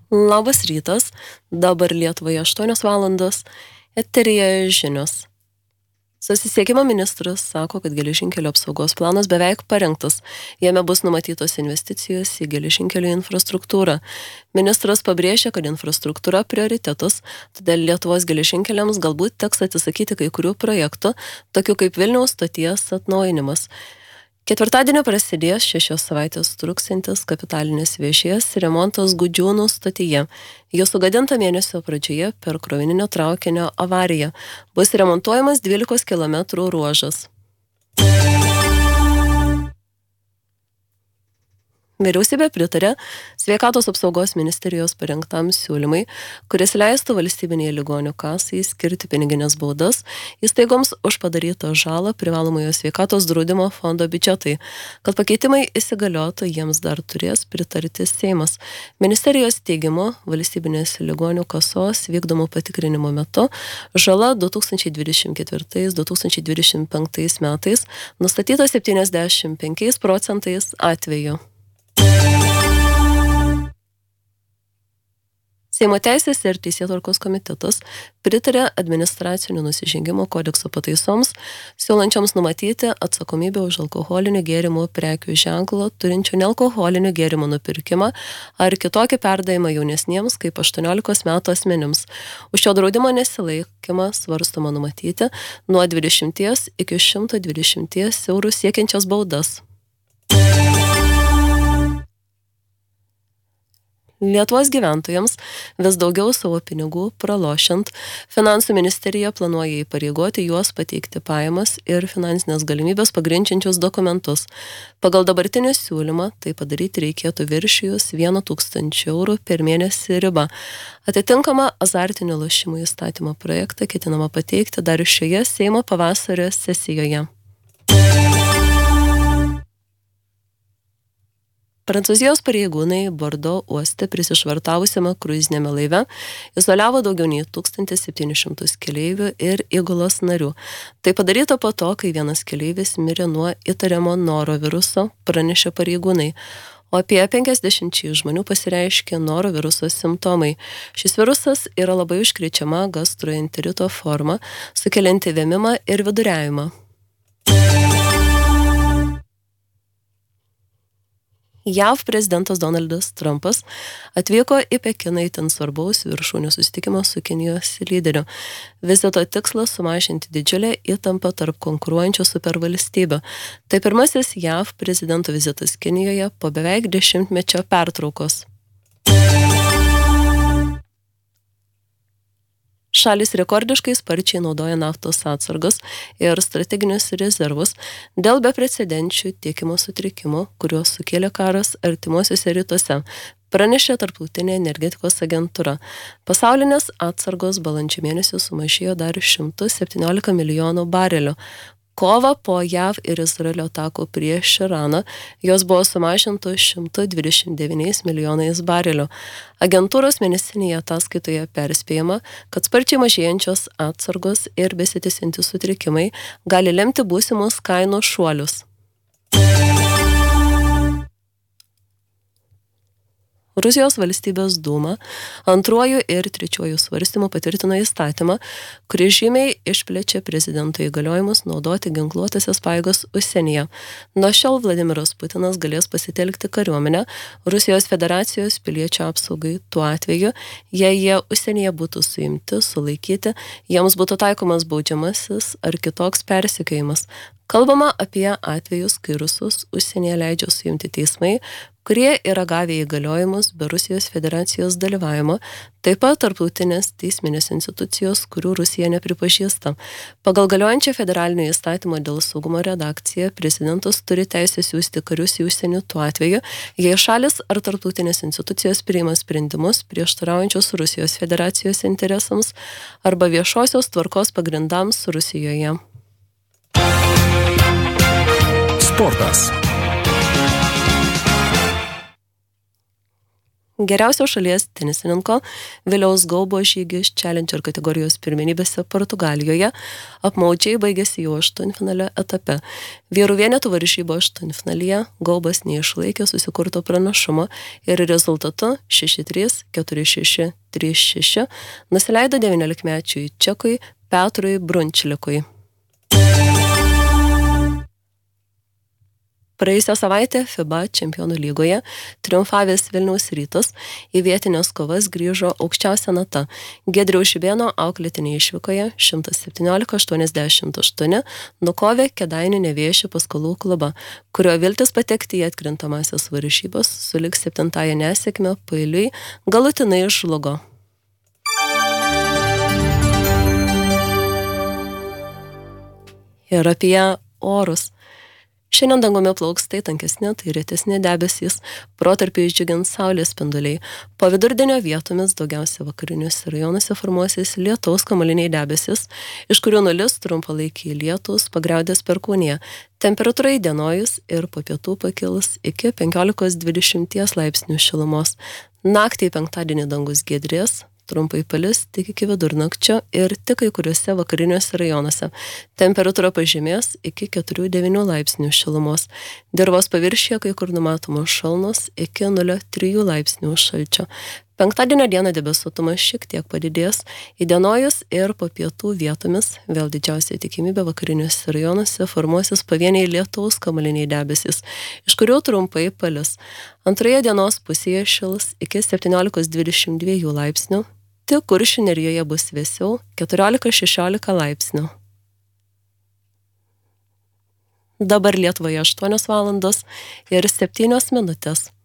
Labas rytas, dabar Lietuvoje 8 valandos, eteryje žinios. Susisiekimo ministras sako, kad geležinkelio apsaugos planas beveik parengtas. Jame bus numatytos investicijos į geležinkelio infrastruktūrą. Ministras pabrėžia, kad infrastruktūra prioritetas, todėl Lietuvos geležinkeliams galbūt teks atsisakyti kai kurių projektų, tokių kaip Vilniaus stoties atnaujinimas. Ketvirtadienį prasidės 6 savaitės truksantis kapitalinės vėžės remontas Gudžiūnų stotyje. Jo sugadinta mėnesio pradžioje per krovininio traukinio avariją. Bus remontuojamas 12 km ruožas. Vyriausybė pritarė Sveikatos apsaugos ministerijos parengtam siūlymai, kuris leistų valstybinėje ligonių kasai skirti piniginės baudas įstaigoms už padarytą žalą privalomojo sveikatos draudimo fondo biudžetai. Kad pakeitimai įsigaliotų, jiems dar turės pritarti Seimas. Ministerijos teigimu, valstybinės ligonių kasos vykdomų patikrinimo metu žala 2024-2025 metais nustatyta 75% atvejų. Seimo teisės ir teisėtvarkos komitetas pritarė administracinių nusižengimų kodekso pataisoms, siūlančioms numatyti atsakomybę už alkoholinių gėrimų prekių ženklo turinčių nealkoholinių gėrimų nupirkimą ar kitokį perdavimą jaunesniems kaip 18 metų asmenims. Už šio draudimo nesilaikymą svarstoma numatyti nuo 20 iki 120 eurų siekiančias baudas. Lietuvos gyventojams vis daugiau savo pinigų pralošiant, Finansų ministerija planuoja įpareigoti juos pateikti pajamas ir finansinės galimybės pagrindžiančius dokumentus. Pagal dabartinį siūlymą tai padaryti reikėtų viršijus 1 000 eurų per mėnesį ribą. Atitinkamą azartinių lošimų įstatymo projektą ketinama pateikti dar šioje Seimo pavasario sesijoje. Prancūzijos pareigūnai Bordo uoste prisišvartavusiame kruizinėme laive izoliavo daugiau nei 1700 keleivių ir įgulos narių. Tai padaryta po to, kai vienas keleivis mirė nuo įtariamo noroviruso, pranešė pareigūnai. O apie 50 žmonių pasireiškė noroviruso simptomai. Šis virusas yra labai užkrečiama gastroenterito forma, sukelianti vėmimą ir viduriavimą. JAV prezidentas Donaldas Trumpas atvyko į Pekiną itin svarbaus viršūnių susitikimo su Kinijos lyderiu. Vizito tikslas sumažinti didžiulę įtampą tarp konkuruojančių supervalstybių. Tai pirmasis JAV prezidento vizitas Kinijoje po beveik 10-mečio pertraukos. Šalis rekordiškai sparčiai naudoja naftos atsargas ir strateginius rezervus dėl beprecedenčių tiekimo sutrikimų, kuriuos sukėlė karas artimuosiuose rytuose, pranešė Tarptautinė energetikos agentūra. Pasaulinės atsargos balandžio mėnesį sumažėjo dar 117 milijonų barelių. Kovą po JAV ir Izraelio atakų prieš Iraną jos buvo sumažintos 129 milijonais barelių. Agentūros mėnesinėje ataskaitoje perspėjama, kad sparčiai mažėjančios atsargos ir besitęsiantys sutrikimai gali lemti būsimus kainų šuolius. Rusijos valstybės dūma antruoju ir trečiuoju svarstymu patvirtino įstatymą, kuris žymiai išplečia prezidento įgaliojimus naudoti ginkluotąsias pajėgas užsienyje. Nuo šiol Vladimiras Putinas galės pasitelkti kariuomenę Rusijos federacijos piliečių apsaugai tuo atveju, jei jie užsienyje būtų suimti, sulaikyti, jiems būtų taikomas baudžiamasis ar kitoks persekiojimas. Kalbama apie atvejus, kai rusus užsienyje leidžia suimti teismai, kurie yra gavę įgaliojimus be Rusijos federacijos dalyvavimo, taip pat tarptautinės teisminės institucijos, kurių Rusija nepripažįsta. Pagal galiojančią federalinio įstatymo dėl saugumo redakciją, prezidentas turi teisę siųsti karius į užsienį tuo atveju, jei šalis ar tarptautinės institucijos priima sprendimus prieštaraujančius Rusijos federacijos interesams arba viešosios tvarkos pagrindams Rusijoje. Sportas. Geriausio šalies tenisininko Viliaus Gaubo žygis Challenger kategorijos pirmenybėse Portugalijoje apmaudžiai baigėsi jau aštuntfinalio etape. Vyrų vienetų varžybų aštuntfinalyje Gaubas neišlaikė susikurto pranašumo ir rezultatu 6-3, 4-6, 3-6 nusileido 19-mečiui čekui Petrui Brunčilikui. Praėjusią savaitę FIBA čempionų lygoje triumfavęs Vilniaus Rytas į vietinės kovas grįžo aukščiausia nata. Giedriaus Žibėno auklėtinė išvykoje 117-88 nukovė Kėdainių Nevėžio Paskolų klubą, kurio viltis patekti į atkrintamąsias varžybas sulig 7-ąją nesėkmę paeiliui galutinai žlugo. Ir apie orus. Šiandien dangumi plauks tai tankesni, tai retesni debesys, protarpiais džiugins saulės spinduliai. Po vidurdienio vietomis daugiausia vakariniuose rajonuose formuosis lietaus kamuoliniai debesys, iš kurių nulis trumpalaikiai lietūs pagriaudės Perkūnija. Temperatūra įdienojus ir po pietų pakils iki 15-20 laipsnių šilumos. Naktį penktadienį dangus giedrės, trumpai palis tik iki vidurnakčio ir tik kai kuriuose vakariniuose rajonuose. Temperatūra pažemės iki 4-9 laipsnių šilumos. Dirvos paviršiuje kai kur numatomos šalnos iki 0,3 laipsnių šalčio. Penktadienio dieną debesuotumas šiek tiek padidės, įdienojus ir po pietų vietomis, vėl didžiausia tikimybė vakariniuose rajonuose formuosis pavieniai lietaus kamuoliniai debesys, iš kurių trumpai palis. Antroje dienos pusėje šils iki 17-22 laipsnių, tik Kuršių nerijoje bus vėsiau 14-16 laipsnių. Dabar Lietuvoje 8 valandos ir 7 minutės.